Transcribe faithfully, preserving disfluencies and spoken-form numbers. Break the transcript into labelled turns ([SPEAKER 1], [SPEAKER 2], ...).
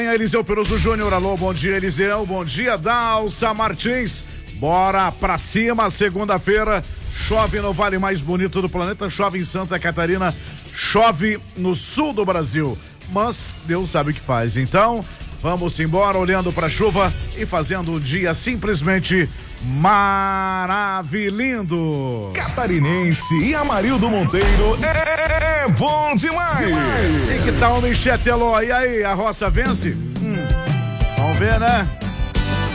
[SPEAKER 1] Eliseu Peruso Júnior, alô, bom dia Eliseu, bom dia Dalsa Martins, bora pra cima, segunda-feira, chove no vale mais bonito do planeta, chove em Santa Catarina, chove no sul do Brasil, mas Deus sabe o que faz, então vamos embora olhando pra chuva e fazendo um dia simplesmente maravilhoso.
[SPEAKER 2] Catarinense e Amarildo Monteiro é bom demais. demais.
[SPEAKER 1] E que tal o Michel Teló? E aí, a roça vence? Hum, vamos ver, né?